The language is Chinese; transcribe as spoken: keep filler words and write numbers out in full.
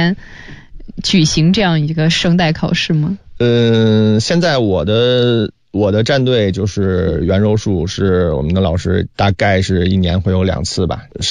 年举行这样一个声带考试吗？ 嗯，现在我的我的战队就是袁柔术，是我们的老师，大概是一年会有两次吧。